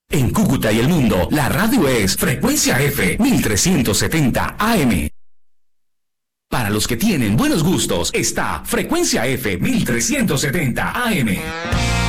En Cúcuta y el mundo, la radio es Frecuencia F 1370 AM. Para los que tienen buenos gustos, está Frecuencia F 1370 AM.